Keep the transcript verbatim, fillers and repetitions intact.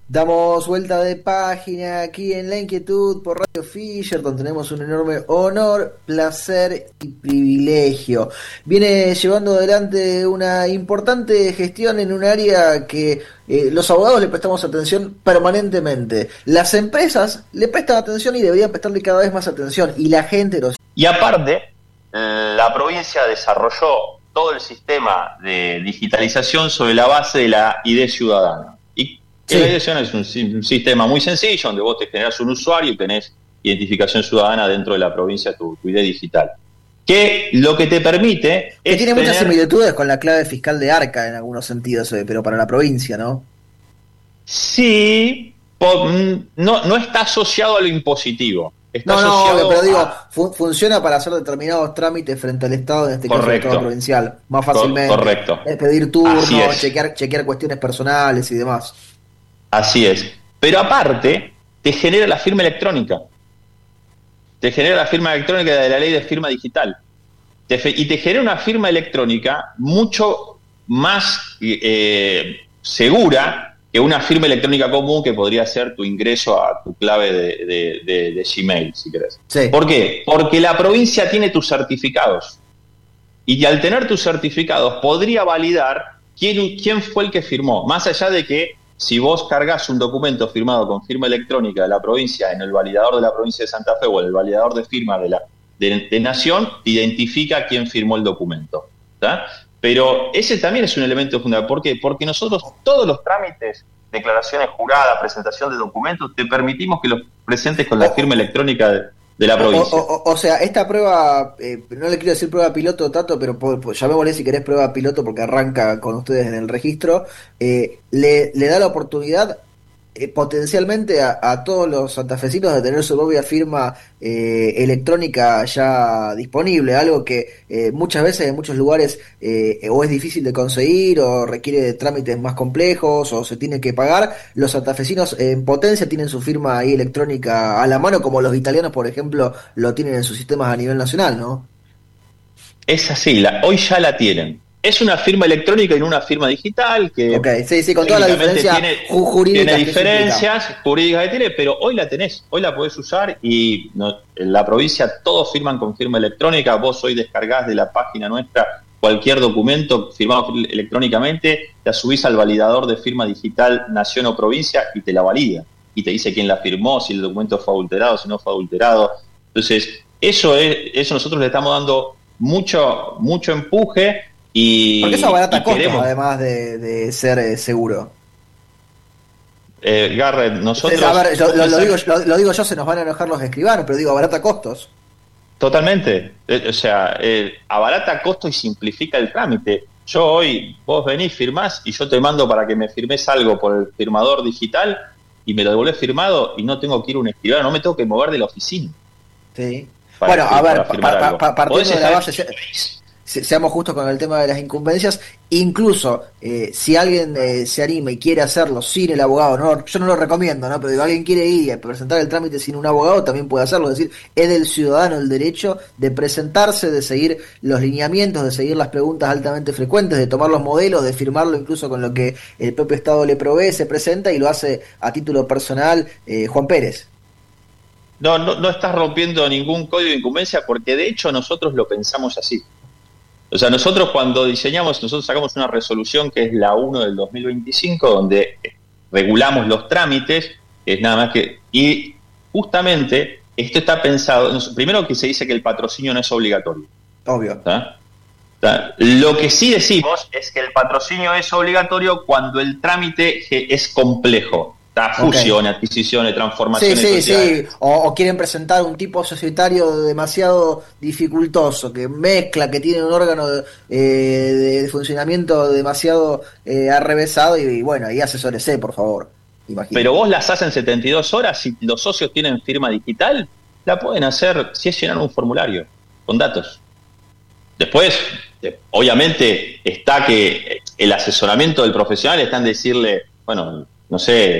Damos vuelta de página aquí en La Inquietud por Radio Fisher, donde tenemos un enorme honor, placer y privilegio. Viene llevando adelante una importante gestión en un área que eh, los abogados le prestamos atención permanentemente. Las empresas le prestan atención y deberían prestarle cada vez más atención. Y la gente los... Y aparte, la provincia desarrolló todo el sistema de digitalización sobre la base de la I D ciudadana. Sí. La I D ciudadana es un, un sistema muy sencillo, donde vos te generás un usuario y tenés identificación ciudadana dentro de la provincia, tu, tu I D digital. Que lo que te permite que es tiene tener... muchas similitudes con la clave fiscal de Arca en algunos sentidos, pero para la provincia, ¿no? Sí, por, no, no está asociado a lo impositivo. Está no, no, asociado pero digo, a... fu- funciona para hacer determinados trámites frente al Estado, en este Correcto. caso el Estado provincial, más fácilmente. Correcto. Es pedir turnos, es. chequear, chequear cuestiones personales y demás. Así es. Pero aparte, te genera la firma electrónica. Te genera la firma electrónica de la ley de firma digital. Te fe- y te genera una firma electrónica mucho más eh, segura que una firma electrónica común que podría ser tu ingreso a tu clave de, de, de, de Gmail, si querés. Sí. ¿Por qué? Porque la provincia tiene tus certificados. Y al tener tus certificados podría validar quién, quién fue el que firmó. Más allá de que si vos cargas un documento firmado con firma electrónica de la provincia en el validador de la provincia de Santa Fe o en el validador de firma de la de, de Nación, te identifica quién firmó el documento. ¿Tá? Pero ese también es un elemento fundamental. ¿Por qué? Porque nosotros todos los trámites, declaraciones juradas, presentación de documentos, te permitimos que los presentes con la firma electrónica de, de la provincia. O, o, o sea, esta prueba, eh, no le quiero decir prueba piloto, Tato, pero po, po, llamémosle si querés prueba piloto porque arranca con ustedes en el registro, eh, le, le da la oportunidad eh, potencialmente a, a todos los santafesinos de tener su propia firma eh, electrónica ya disponible, algo que eh, muchas veces en muchos lugares eh, o es difícil de conseguir o requiere de trámites más complejos o se tiene que pagar. Los santafesinos en potencia tienen su firma ahí electrónica a la mano, como los italianos, por ejemplo, lo tienen en sus sistemas a nivel nacional, ¿no? Es así, la, hoy ya la tienen. Es una firma electrónica y no una firma digital que okay, sí, sí, con toda la diferencia tiene, jurídica tiene diferencias jurídicas que tiene, pero hoy la tenés, hoy la podés usar y no, en la provincia todos firman con firma electrónica. Vos hoy descargás de la página nuestra cualquier documento firmado electrónicamente, te subís al validador de firma digital Nación o provincia y te la valida y te dice quién la firmó, si el documento fue adulterado, si no fue adulterado. Entonces eso es, eso nosotros le estamos dando mucho mucho empuje. Y, porque eso abarata y costos, queremos, además de, de ser eh, seguro. Eh, Garrett, nosotros... A ver, yo, lo, lo, digo, lo, lo digo yo, se nos van a enojar los escribanos, pero digo, abarata costos. Totalmente. Eh, o sea, eh, abarata costos y simplifica el trámite. Yo hoy, vos venís, firmás, y yo te mando para que me firmes algo por el firmador digital, y me lo devolvés firmado, y no tengo que ir a un escribano, no me tengo que mover de la oficina. Sí. Bueno, a ver, pa, pa, pa, partiendo de la base... seamos justos con el tema de las incumbencias, incluso eh, si alguien eh, se anima y quiere hacerlo sin el abogado, no, yo no lo recomiendo, ¿no? Pero si alguien quiere ir y presentar el trámite sin un abogado, también puede hacerlo, es decir, es del ciudadano el derecho de presentarse, de seguir los lineamientos, de seguir las preguntas altamente frecuentes, de tomar los modelos, de firmarlo incluso con lo que el propio Estado le provee, se presenta y lo hace a título personal eh, Juan Pérez. No, no, no estás rompiendo ningún código de incumbencia porque de hecho nosotros lo pensamos así. O sea, nosotros cuando diseñamos, nosotros sacamos una resolución que es la uno del dos mil veinticinco, donde regulamos los trámites, que es nada más que... Y justamente esto está pensado... Primero que se dice que el patrocinio no es obligatorio. Obvio. ¿Tá? ¿Tá? Lo que sí decimos es que el patrocinio es obligatorio cuando el trámite es complejo. Fusiones, okay. Adquisiciones, transformaciones sí, sí, sociales. Sí. O, o quieren presentar un tipo societario demasiado dificultoso, que mezcla, que tiene un órgano de, eh, de funcionamiento demasiado eh, arrevesado y, y bueno, y asesórese, por favor. Imagino. Pero vos las hacen setenta y dos horas, si los socios tienen firma digital, la pueden hacer si es llenar un formulario con datos. Después, obviamente, está que el asesoramiento del profesional está en decirle, bueno, no sé,